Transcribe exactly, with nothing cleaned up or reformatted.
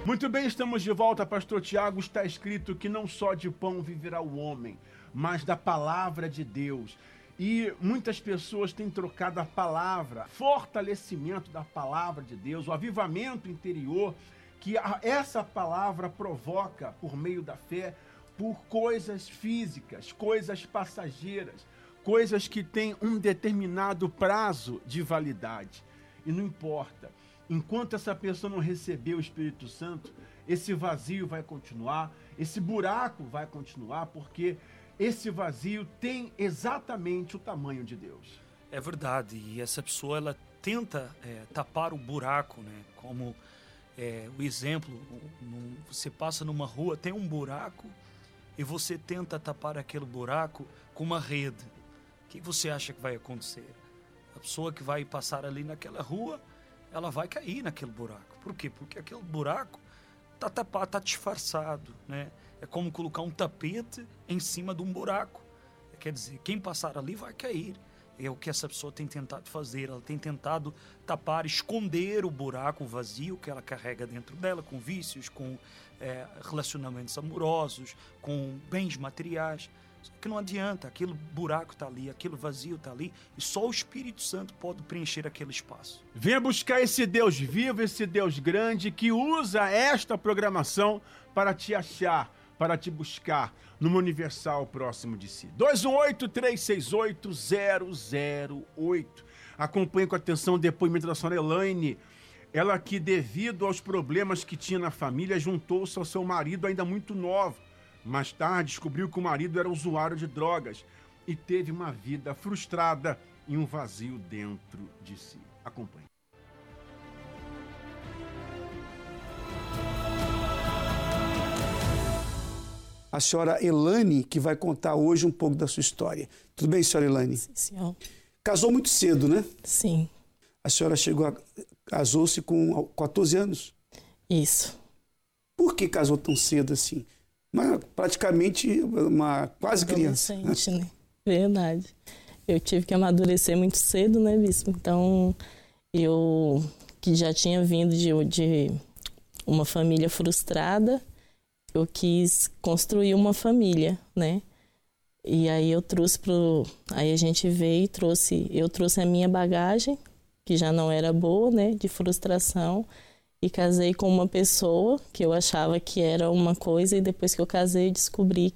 Muito bem, estamos de volta, pastor Tiago. Está escrito que não só de pão viverá o homem, mas da palavra de Deus. E muitas pessoas têm trocado a palavra, fortalecimento da palavra de Deus, o avivamento interior que a, essa palavra provoca por meio da fé, por coisas físicas, coisas passageiras, coisas que têm um determinado prazo de validade. E não importa. Enquanto essa pessoa não receber o Espírito Santo, esse vazio vai continuar, esse buraco vai continuar, porque esse vazio tem exatamente o tamanho de Deus. É verdade, e essa pessoa ela tenta é, tapar o buraco, né? Como é, o exemplo, no, você passa numa rua, tem um buraco e você tenta tapar aquele buraco com uma rede. O que você acha que vai acontecer? A pessoa que vai passar ali naquela rua, ela vai cair naquele buraco. Por quê? Porque aquele buraco está tapado, está disfarçado, né? É como colocar um tapete em cima de um buraco. Quer dizer, quem passar ali vai cair. É o que essa pessoa tem tentado fazer. Ela tem tentado tapar, esconder o buraco, o vazio que ela carrega dentro dela, com vícios, com é, relacionamentos amorosos, com bens materiais. Só que não adianta, aquele buraco está ali, aquele vazio está ali, e só o Espírito Santo pode preencher aquele espaço. Venha buscar esse Deus vivo, esse Deus grande, que usa esta programação para te achar, para te buscar numa universal próximo de si. dois um oito, três seis oito, zero zero oito. Acompanhe com atenção o depoimento da senhora Elaine. Ela que, devido aos problemas que tinha na família, juntou-se ao seu marido ainda muito nova. Mais tarde, descobriu que o marido era usuário de drogas e teve uma vida frustrada e um vazio dentro de si. Acompanhe. A senhora Elaine, que vai contar hoje um pouco da sua história. Tudo bem, senhora Elaine? Sim, senhor. Casou muito cedo, né? Sim. A senhora chegou a... casou-se com quatorze anos? Isso. Por que casou tão cedo assim? Uma, praticamente uma quase criança. Adolescente, né? Verdade. Eu tive que amadurecer muito cedo, né, bispo? Então, eu que já tinha vindo de, de uma família frustrada, eu quis construir uma família, né? E aí eu trouxe pro... Aí a gente veio e trouxe... Eu trouxe a minha bagagem, que já não era boa, né? De frustração. E casei com uma pessoa que eu achava que era uma coisa, e depois que eu casei, descobri